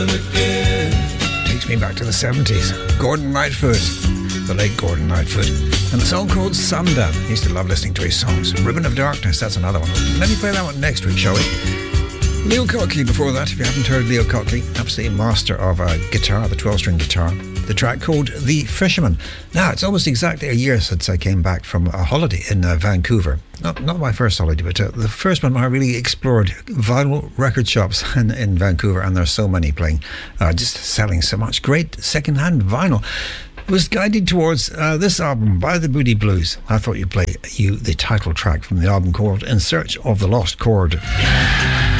Takes me back to the 70s. Gordon Lightfoot, the late Gordon Lightfoot, and a song called Sundown. I used to love listening to his songs. Ribbon of Darkness, that's another one. Let me play that one next week, shall we? Leo Cockley before that, if you haven't heard Leo Cockley, absolutely master of guitar, the 12-string guitar. The track called The Fisherman. Now, it's almost exactly a year since I came back from a holiday in Vancouver. Not my first holiday, but the first one I really explored vinyl record shops in Vancouver, and there's so many playing, just selling so much great second-hand vinyl. Was guided towards this album by the Moody Blues. I thought you'd play the title track from the album called In Search of the Lost Chord.